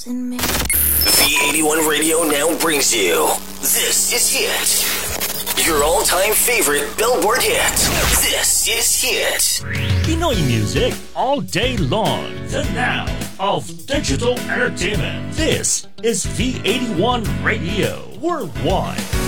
in me. V81 Radio now brings you This Is Hit. Your all-time favorite Billboard hit. This is Hit. Pinoy music all day long. The now of digital entertainment. This is V81 Radio Worldwide.